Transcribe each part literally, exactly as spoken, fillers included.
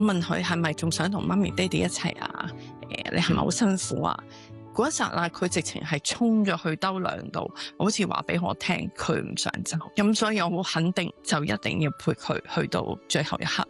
問佢係咪仲想同媽咪爹哋一齊啊？誒，你係咪好辛苦啊？嗰一剎那，佢直情係衝咗去兜兩度，好似話俾我聽佢唔想走。咁所以我好肯定，就一定要陪佢去到最後一刻。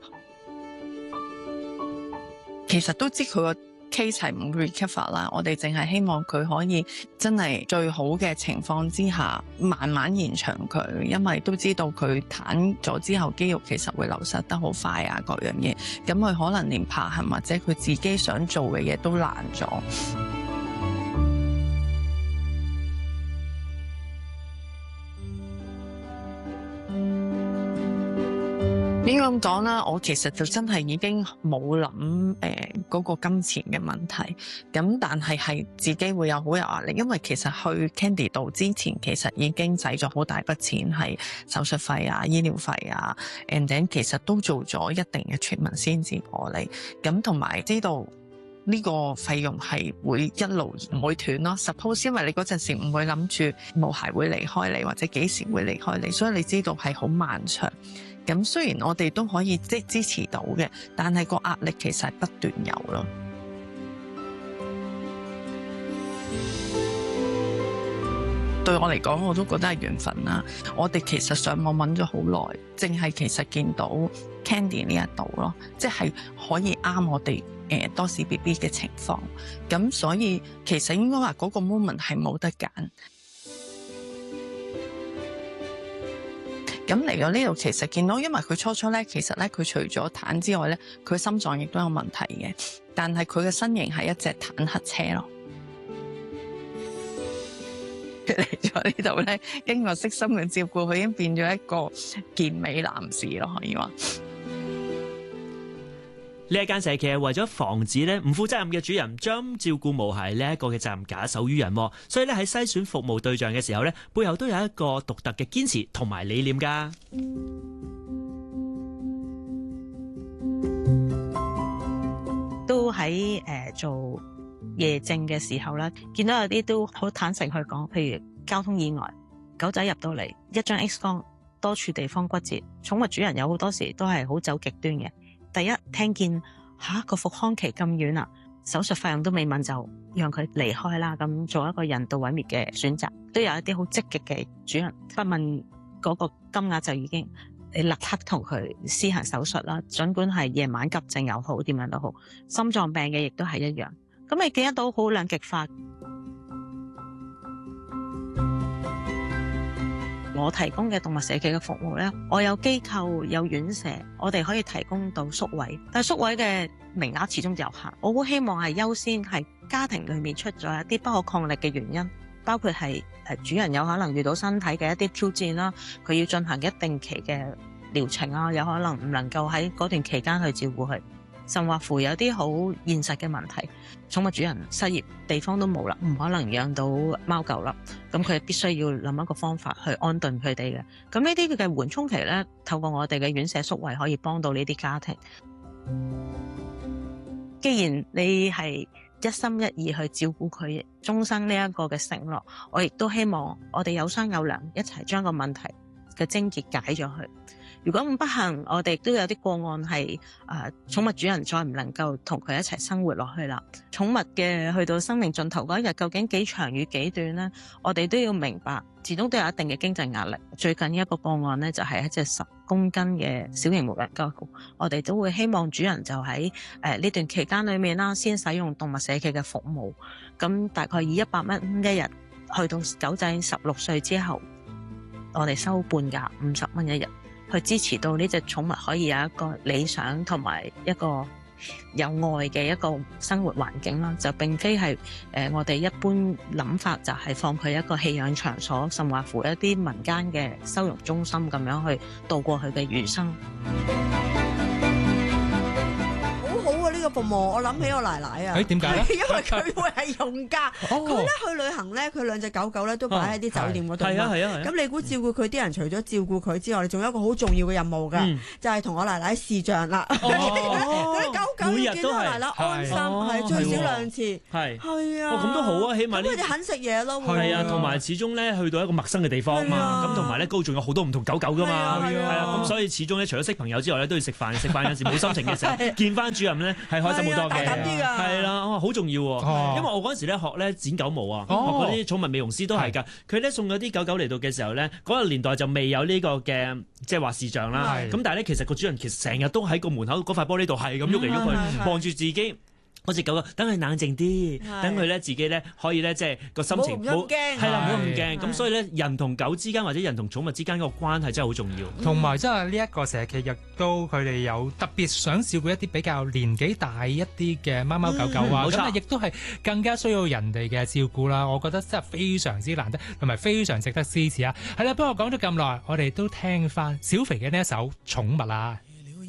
其實都知佢個 case 係唔 recover 啦，我哋淨係希望佢可以真係最好嘅情況之下，慢慢延長佢，因為都知道佢癱咗之後肌肉其實會流失得好快啊，各樣嘢，咁佢可能連爬行或者佢自己想做嘅嘢都難咗。應該咁講啦，我其實就真係已經冇諗誒嗰個金錢嘅問題，咁但係係自己會有好有壓力，因為其實去 Candy 度之前，其實已經使咗好大筆錢係手術費啊、醫療費啊 and then 其實都做咗一定嘅 treatment先至過嚟，咁同埋知道呢個費用係會一路唔會斷咯。Suppose 因為你嗰陣時唔會諗住毛孩會離開你，或者幾時會離開你，所以你知道係好漫長。咁雖然我哋都可以即係支持到嘅，但係個壓力其實係不斷有咯。對我嚟講，我都覺得係緣分啦。我哋其實上網揾咗好耐，淨係其實見到 Candy 呢一度咯，即係可以啱我哋誒多士 B B 嘅情況。咁所以其實應該話嗰個 moment 係冇得揀。咁嚟咗呢度，其實見到，因為佢初初咧，其實咧佢除咗癱之外咧，佢心臟亦都有問題嘅。但係佢嘅身形係一隻坦克車咯。佢嚟咗呢度咧，經過悉心嘅照顧，佢已經變咗一個健美男士咯，可以話。 呢一間社企係為咗防止咧唔負責任嘅主人將照顧毛孩呢一個嘅責任假手於人，所以咧喺篩選服務對象嘅時候咧，背後都有一個獨特嘅堅持同埋理念㗎。 都喺誒、呃、做夜症嘅時候啦，見到有啲都好坦誠去講，譬如交通意外，狗仔入到嚟一張 X 光，多處地方骨折，寵物主人有好多時都係好走極端嘅。第一，聽見吓個復康期咁遠啊，手術費用都未問就讓佢離開啦，咁做一個人道毀滅嘅選擇。都有一啲好積極嘅主人，不問嗰個金額就已經你立刻同佢施行手術啦，儘管係夜晚急症又好，點樣都好，心臟病嘅亦都係一樣。咁你見得到好兩極化。我提供嘅動物社企嘅服務呢，我有機構有院舍，我哋可以提供到宿位，但係宿位嘅名額始終有限。我好希望係優先係家庭裏面出咗一啲不可抗力嘅原因，包括係誒主人有可能遇到身體嘅一啲挑戰啦，佢要進行一定期嘅療程啊，有可能唔能夠喺嗰段期間去照顧佢。甚或乎有啲好現實嘅問題，寵物主人失業，地方都冇啦，唔可能養到貓狗啦，咁佢必須要諗一個方法去安頓佢哋嘅。咁呢啲嘅緩衝期呢，透過我哋嘅院舍宿位可以幫到呢啲家庭。既然你係一心一意去照顧佢終生呢一個嘅承諾，我亦都希望我哋有商有量，一齊將個問題嘅症結解咗佢。如果咁不幸，我哋都有啲個案係誒寵物主人再唔能夠同佢一齊生活落去啦。寵物嘅去到生命盡頭嗰一日，究竟幾長與幾短呢？我哋都要明白，始終都有一定嘅經濟壓力。最近一個個案呢，就係一隻十公斤嘅小型牧羊狗，我哋都會希望主人就喺誒呢段期間裏面啦，先使用動物社企嘅服務。咁大概以一百蚊一日，去到狗仔十六歲之後，我哋收半價五十蚊一日。去支持到呢隻寵物可以有一個理想同埋一個有愛嘅一個生活環境啦，就並非係誒、呃、我哋一般諗法就係放佢一個棄養場所，甚或乎一啲民間嘅收容中心咁樣去度過佢嘅餘生。 呢個服務我諗起我奶奶啊， 誒點解咧？ 因為佢會係用家，佢咧、哦、去旅行咧，佢兩隻狗狗咧都擺喺啲酒店嗰度。係啊係啊係。咁你估照顧佢啲人除咗照顧佢之外，你仲有一個好重要嘅任務㗎，嗯、就係同我奶奶視像啦。嗰啲、哦、狗狗要日都係奶奶安心，係最少兩次， 係係啊， 哦咁都好啊，起碼咁佢哋肯食嘢咯， 係啊，同埋始終咧去到一個陌生嘅地方嘛，咁同埋咧高仲有好多唔同狗狗噶嘛，係啊，咁所以始終咧除咗識朋友之外咧，都要食飯，食飯有時冇心情嘅時候，見翻主任咧係開心好多嘅，係啦，哇好重要喎，因為我嗰陣時咧學咧剪狗毛啊，學嗰啲寵物美容師都係㗎，佢咧送嗰啲狗狗嚟到嘅時候咧，嗰個年代就未有呢個嘅即係話視像啦，咁但係咧其實個主人其實成日都喺個門口嗰塊玻璃度係咁喐嚟喐去，望住自己。嗰隻狗狗，等佢冷靜啲，等佢咧自己咧可以咧即係個心情冇驚， 係啦，唔好咁驚。咁所以咧，人同狗之間或者人同寵物之間個關係真係好重要。 同埋真係呢一個社企亦都佢哋有特別想照顧一啲比較年紀大一啲嘅貓貓狗狗啊，咁啊亦都係更加需要人哋嘅照顧啦。我覺得真係非常之難得，同埋非常值得支持啊！係啦，不過講咗咁耐，我哋都聽翻小肥嘅呢一首《寵物》啦。